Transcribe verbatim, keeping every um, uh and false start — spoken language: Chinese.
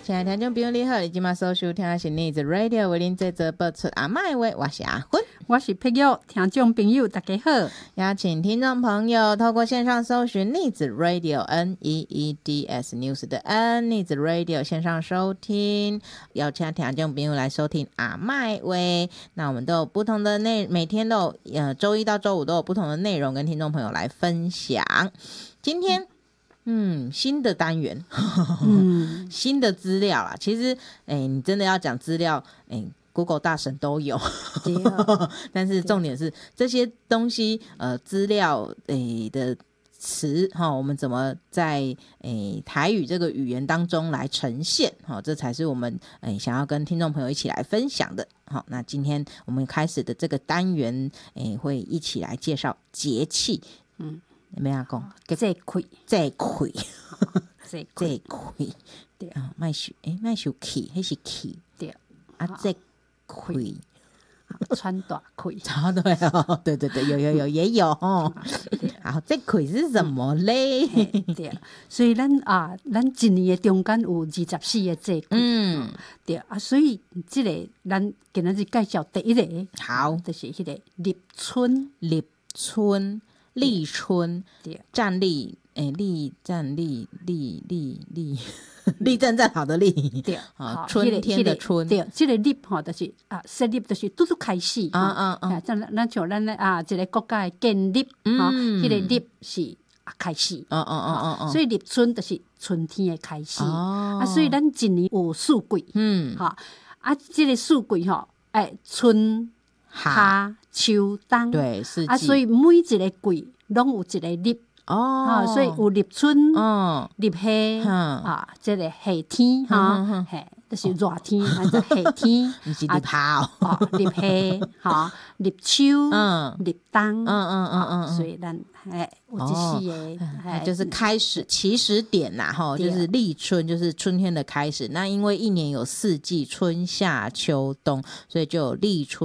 亲爱的听众朋友你好，你今晚收收听的是逆子 Radio 为您这则播出阿麦话，我是阿芬， 我是佩玉，听众朋友大家好， 邀请听众朋友透过线上搜寻逆子 Radio N E E D S News 的 N 逆子 Radio 线上收听，邀请听众朋友来收听阿麦话。那我们都有不同的内，每天都有呃周一到周五都有不同的内容跟听众朋友来分享。今天嗯，新的单元，嗯，新的资料啦。其实，哎、欸，你真的要讲资料，哎、欸、，Google 大神都有，但是重点是这些东西，呃，资料哎、欸、的词哈，我们怎么在哎、欸、台语这个语言当中来呈现？哈，这才是我们哎、欸、想要跟听众朋友一起来分享的。好，那今天我们开始的这个单元，哎、欸，会一起来介绍节气，嗯。有没有讲？ 这亏， 这亏， 这这亏，对啊，卖受诶，卖受气，迄是气， 对啊，这亏， 穿大亏， 啊，对哦，对对对，有有有也有哦。好，这亏是什么嘞？ 对，所以咱啊，咱一年的中间有二十四个这亏，嗯，对啊，所以这个咱今日介绍第一个， 好， 就是迄个立春， 立春。立春，站立，诶，立站立立立立立正站好的立，对，啊，春天的春， 对，这个立吼就是啊，设立就是拄拄开始， 啊啊啊， 咱咱像咱啊，一个国家的建立，哈，迄个立是啊开始， 哦哦哦哦， 所以立春就是春天的开始，啊，所以咱一年有四季，嗯，哈，啊，这个四季吼，哎，春夏秋冬， 对，四季啊，所以每一个季拢有一个立哦，所以有立春、哦、立夏啊，这个夏天哈，嘿，就是热天，啊，就夏天， 不是立夏哦，立夏哈，立秋，嗯，立冬，嗯嗯嗯嗯，所以咱哎，有这些个， 就是开始起始点呐，哈，就是立春，就是春天的开始。那因为一年有四季，春夏秋冬，所以就有立春。